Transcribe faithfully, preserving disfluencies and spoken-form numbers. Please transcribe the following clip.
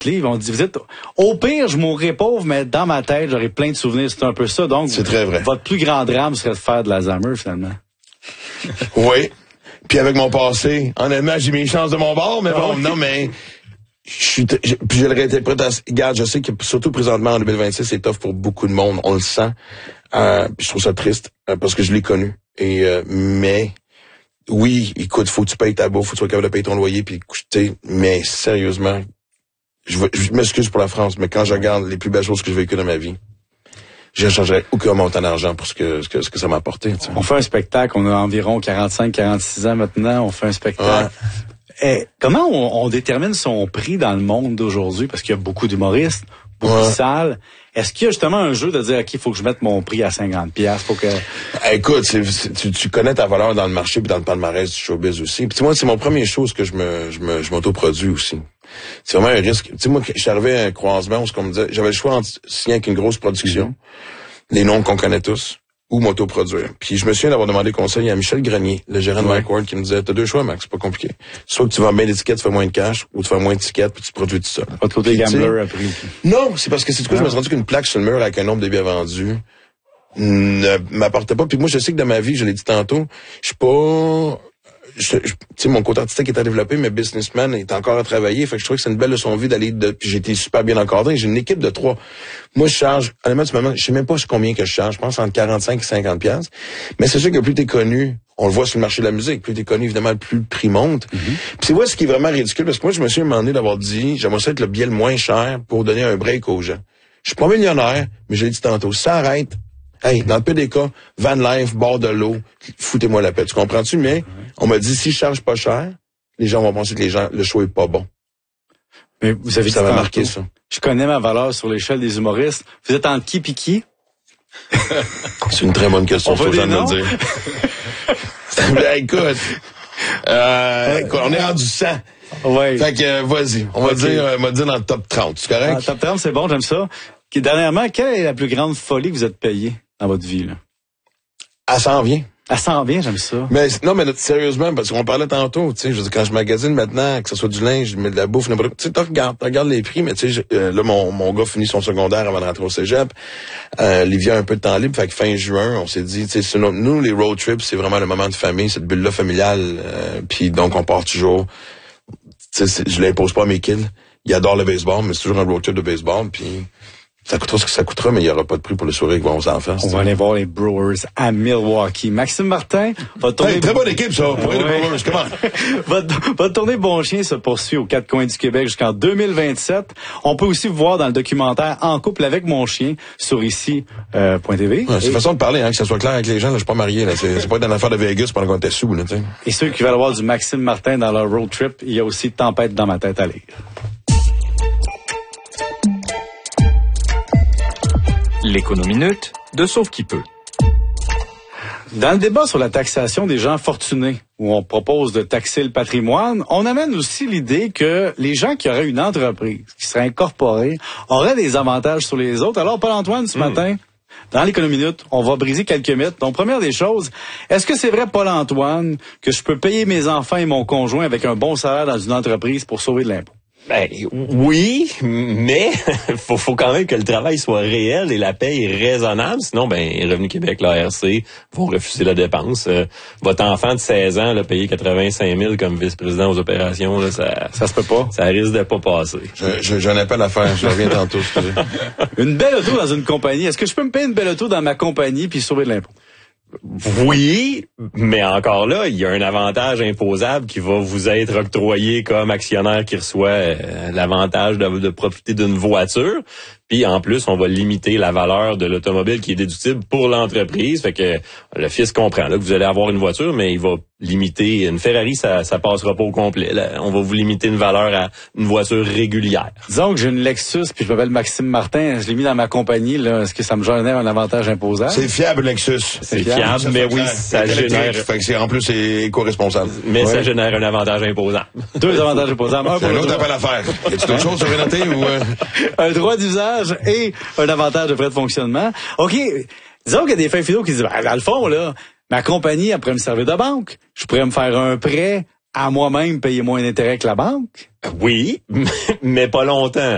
livre. On dit, vous êtes, au pire, je mourrai pauvre, mais dans ma tête, j'aurai plein de souvenirs. C'est un peu ça. Donc, c'est très vrai. Votre plus grand drame serait de faire de l'Alzheimer, finalement. Oui. Puis avec mon passé, honnêtement, j'ai mes chances de mon bord, mais bon, non, mais je suis, je, puis je le réinterprète. Regarde, je sais que surtout présentement en deux mille vingt-six, c'est tough pour beaucoup de monde. On le sent. Euh, je trouve ça triste euh, parce que je l'ai connu. Et euh, mais oui, écoute, faut que tu payes ta bouffe, faut que tu sois capable de payer ton loyer, puis tu sais, mais sérieusement, je, je m'excuse pour la France, mais quand je regarde les plus belles choses que j'ai vécues dans ma vie, je ne changerais aucun montant d'argent pour ce que, ce que, ce que ça m'a apporté. T'sais. On fait un spectacle, on a environ quarante-cinq quarante-six ans maintenant, on fait un spectacle. Ouais. Et comment on, on détermine son prix dans le monde d'aujourd'hui? Parce qu'il y a beaucoup d'humoristes, beaucoup ouais. de salles. Est-ce qu'il y a justement un jeu de dire, OK, il faut que je mette mon prix à cinquante piastres, faut que... Écoute, c'est, c'est, tu, tu connais ta valeur dans le marché puis dans le palmarès du showbiz aussi. Puis moi, c'est mon premier chose que je me, je me, je m'autoproduis aussi. C'est vraiment un risque. Tu sais, moi, je suis arrivé à un croisement où, comme me disait, j'avais le choix entre signer avec une grosse production, mm-hmm. les noms qu'on connaît tous, ou m'autoproduire. Puis je me souviens d'avoir demandé conseil à Michel Grenier, le gérant de Mike Ward, qui me disait, t'as deux choix, Max, c'est pas compliqué. Soit que tu vends bien l'étiquette, tu fais moins de cash, ou tu fais moins d'étiquettes, puis tu te produis tout ça. Pas de côté gambler après. Non, c'est parce que c'est du coup, je me suis rendu qu'une plaque sur le mur avec un nombre de billets vendus ne m'apportait pas. Puis moi, je sais que dans ma vie, je l'ai dit tantôt, je suis pas... Tu sais, mon côté artistique est à développer, mais businessman est encore à travailler. Fait que je trouve que c'est une belle leçon de vie d'aller de, puis j'ai été super bien encadré. J'ai une équipe de trois. Moi, je charge, honnêtement, tu me demandes, je sais même pas combien que je charge. Je pense entre quarante-cinq et cinquante piastres. Mais c'est sûr que plus t'es connu, on le voit sur le marché de la musique, plus t'es connu, évidemment, plus le prix monte. Mm-hmm. Puis c'est moi ce qui est vraiment ridicule, parce que moi, je me suis demandé d'avoir dit, j'aimerais ça être le billet le moins cher pour donner un break aux gens. Je suis pas millionnaire, mais je l'ai dit tantôt, ça arrête. Hey, dans le pire des cas, van life, bord de l'eau, foutez-moi la paix. Tu comprends-tu? Mais on m'a dit, si je charge pas cher, les gens vont penser que les gens, le show est pas bon. Mais vous avez ça va marquer ça. Je connais ma valeur sur l'échelle des humoristes. Vous êtes entre qui pis qui? C'est une très bonne question, faut jamais me dire. Écoute, euh, écoute, on est rendu cent. Ouais. Fait que, euh, vas-y. On va okay. dire, on va dire dans le top trente. C'est correct? Ah, top trente, c'est bon, j'aime ça. Dernièrement, quelle est la plus grande folie que vous êtes payée dans votre vie, là? Elle s'en vient. Elle s'en vient, j'aime ça. Mais, non, mais sérieusement, parce qu'on parlait tantôt, tu sais, je veux dire, quand je magasine maintenant, que ce soit du linge, je mets de la bouffe, n'importe quoi, tu sais, tu regardes, tu regardes les prix, mais tu sais, euh, là, mon, mon gars finit son secondaire avant de rentrer au cégep. Euh, Livia a un peu de temps libre, fait que fin juin, on s'est dit, tu sais, nous, les road trips, c'est vraiment le moment de famille, cette bulle-là familiale, euh, puis donc, on part toujours, tu sais, je l'impose pas à mes kids. Ils adorent le baseball, mais c'est toujours un road trip de baseball, puis ça coûtera ce que ça coûtera, mais il n'y aura pas de prix pour le sourire qui vont aux enfants. On va aller voir les Brewers à Milwaukee. Maxime Martin, votre tournée... Hey, très bonne équipe, ça, pour ouais. les Brewers, comment? votre, votre tournée Bon Chien se poursuit aux quatre coins du Québec jusqu'en deux mille vingt-sept. On peut aussi vous voir dans le documentaire En couple avec mon chien sur ici euh, point T V. Ouais, c'est une façon de parler, hein, que ça soit clair avec les gens. Là, je suis pas marié, là. C'est, c'est pas être dans l'affaire de Vegas pendant qu'on était sous, là, tu sais. Et ceux qui veulent voir du Maxime Martin dans leur road trip, il y a aussi Tempête dans ma tête à lire. L'économinute de Sauve qui peut. Dans le débat sur la taxation des gens fortunés, où on propose de taxer le patrimoine, on amène aussi l'idée que les gens qui auraient une entreprise, qui seraient incorporés, auraient des avantages sur les autres. Alors, Paul-Antoine, ce mmh. matin, dans l'Économinute, on va briser quelques mythes. Donc, première des choses, est-ce que c'est vrai, Paul-Antoine, que je peux payer mes enfants et mon conjoint avec un bon salaire dans une entreprise pour sauver de l'impôt? Ben oui, mais faut faut quand même que le travail soit réel et la paye raisonnable, sinon ben Revenu Québec, l'A R C vont refuser la dépense. Euh, votre enfant de seize ans là payer quatre-vingt-cinq mille comme vice-président aux opérations là, ça ça se peut pas. Ça risque de pas passer. Je je j'en ai pas l'affaire, je reviens tantôt, excusez. Une belle auto dans une compagnie, est-ce que je peux me payer une belle auto dans ma compagnie puis sauver de l'impôt? Oui, mais encore là, il y a un avantage imposable qui va vous être octroyé comme actionnaire qui reçoit euh, l'avantage de, de profiter d'une voiture. Puis en plus, on va limiter la valeur de l'automobile qui est déductible pour l'entreprise. Fait que le fisc comprend là que vous allez avoir une voiture, mais il va limiter une Ferrari, ça ça passera pas au complet. Là, on va vous limiter une valeur à une voiture régulière. Disons que j'ai une Lexus puis je m'appelle Maxime Martin, je l'ai mis dans ma compagnie là, est-ce que ça me génère un avantage imposable? C'est fiable Lexus. C'est, c'est fiable, fiable mais oui, ça génère. Fait que c'est en plus c'est éco-responsable. Mais ouais. ça génère un avantage imposable. Deux avantages imposables. Un, c'est un autre appel à faire. Y a-t-il d'autres choses sur noter ou euh... un droit d'usage et un avantage de frais de fonctionnement. OK, disons qu'il y a des fins finaux qui disent, ben, dans le fond, là, ma compagnie, elle pourrait me servir de banque. Je pourrais me faire un prêt à moi-même, payer moins d'intérêt que la banque. Oui, mais pas longtemps.